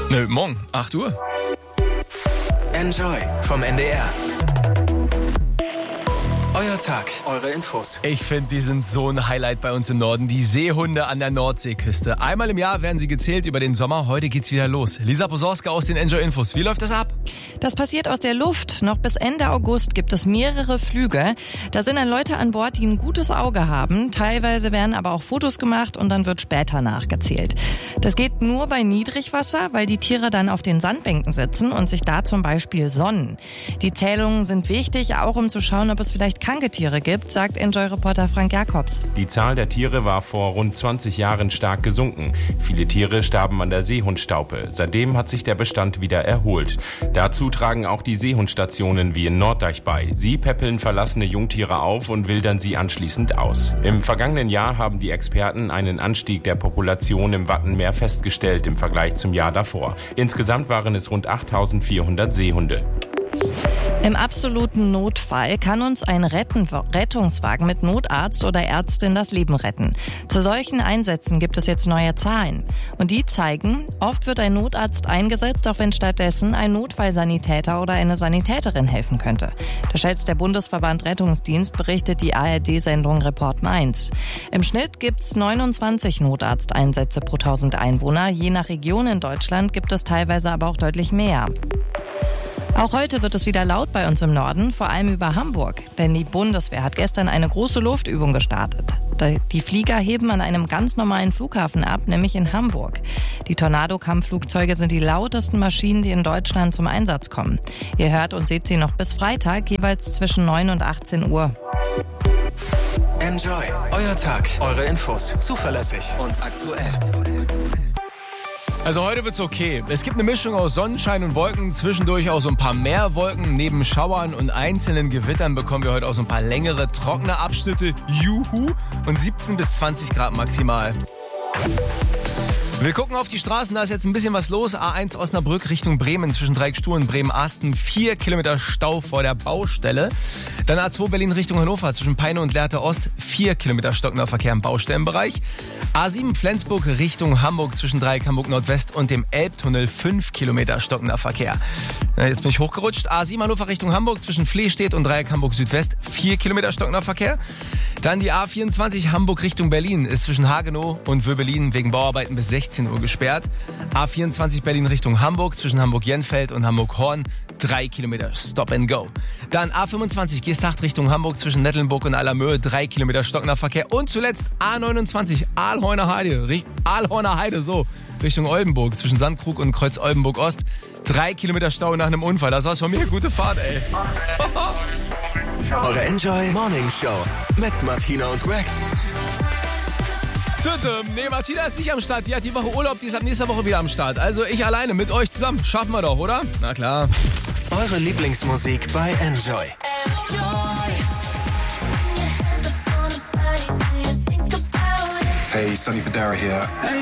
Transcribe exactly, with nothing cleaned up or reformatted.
Nö, morgen, acht Uhr. Enjoy vom N D R. Euer Tag, eure Infos. Ich finde, die sind so ein Highlight bei uns im Norden. Die Seehunde an der Nordseeküste. Einmal im Jahr werden sie gezählt über den Sommer. Heute geht's wieder los. Lisa Posorska aus den Enjoy Infos. Wie läuft das ab? Das passiert aus der Luft. Noch bis Ende August gibt es mehrere Flüge. Da sind dann Leute an Bord, die ein gutes Auge haben. Teilweise werden aber auch Fotos gemacht und dann wird später nachgezählt. Das geht nur bei Niedrigwasser, weil die Tiere dann auf den Sandbänken sitzen und sich da zum Beispiel sonnen. Die Zählungen sind wichtig, auch um zu schauen, ob es vielleicht kranke Tiere gibt, sagt Enjoy-Reporter Frank Jakobs. Die Zahl der Tiere war vor rund zwanzig Jahren stark gesunken. Viele Tiere starben an der Seehundstaupe. Seitdem hat sich der Bestand wieder erholt. Dazu tragen auch die Seehundstationen wie in Norddeich bei. Sie päppeln verlassene Jungtiere auf und wildern sie anschließend aus. Im vergangenen Jahr haben die Experten einen Anstieg der Population im Wattenmeer festgestellt im Vergleich zum Jahr davor. Insgesamt waren es rund achttausendvierhundert Seehunde. Im absoluten Notfall kann uns ein Retten- Rettungswagen mit Notarzt oder Ärztin das Leben retten. Zu solchen Einsätzen gibt es jetzt neue Zahlen. Und die zeigen, oft wird ein Notarzt eingesetzt, auch wenn stattdessen ein Notfallsanitäter oder eine Sanitäterin helfen könnte. Das schätzt der Bundesverband Rettungsdienst, berichtet die A R D-Sendung Report Mainz. Im Schnitt gibt es neunundzwanzig Notarzteinsätze pro tausend Einwohner. Je nach Region in Deutschland gibt es teilweise aber auch deutlich mehr. Auch heute wird es wieder laut bei uns im Norden, vor allem über Hamburg. Denn die Bundeswehr hat gestern eine große Luftübung gestartet. Die Flieger heben an einem ganz normalen Flughafen ab, nämlich in Hamburg. Die Tornado-Kampfflugzeuge sind die lautesten Maschinen, die in Deutschland zum Einsatz kommen. Ihr hört und seht sie noch bis Freitag, jeweils zwischen neun und achtzehn Uhr. Enjoy, euer Tag, eure Infos, zuverlässig und aktuell. Also heute wird's okay. Es gibt eine Mischung aus Sonnenschein und Wolken, zwischendurch auch so ein paar mehr Wolken. Neben Schauern und einzelnen Gewittern bekommen wir heute auch so ein paar längere, trockene Abschnitte. Juhu! Und siebzehn bis zwanzig Grad maximal. Wir gucken auf die Straßen, da ist jetzt ein bisschen was los. A eins Osnabrück Richtung Bremen zwischen Dreieckstuhl und Bremen-Asten. Vier Kilometer Stau vor der Baustelle. Dann A zwei Berlin Richtung Hannover zwischen Peine und Lehrte Ost. Vier Kilometer stockender Verkehr im Baustellenbereich. A sieben Flensburg Richtung Hamburg zwischen Dreieck Hamburg Nordwest und dem Elbtunnel. Fünf Kilometer stockender Verkehr. Jetzt bin ich hochgerutscht. A sieben Hannover Richtung Hamburg zwischen Flehstedt und Dreieck Hamburg Südwest. Vier Kilometer stockender Verkehr. Dann die A vierundzwanzig Hamburg Richtung Berlin ist zwischen Hagenow und Wöbelin wegen Bauarbeiten bis sechzehn Uhr gesperrt. A vierundzwanzig Berlin Richtung Hamburg zwischen Hamburg-Jenfeld und Hamburg-Horn. Drei Kilometer Stop and Go. Dann A fünfundzwanzig Geesthacht Richtung Hamburg zwischen Nettelnburg und Allermöhe. Drei Kilometer stockender Verkehr. Und zuletzt A neunundzwanzig Aalhorner Heide. Aalhorner Heide, so. Richtung Oldenburg zwischen Sandkrug und Kreuz Oldenburg Ost. Drei Kilometer Stau nach einem Unfall. Das war's von mir. Gute Fahrt, ey. Eure Enjoy Morning Show mit Martina und Greg. Nee, Martina ist nicht am Start. Die hat die Woche Urlaub, die ist ab nächster Woche wieder am Start. Also ich alleine mit euch zusammen. Schaffen wir doch, oder? Na klar. Eure Lieblingsmusik bei Enjoy. Hey, Sonny Fodera here.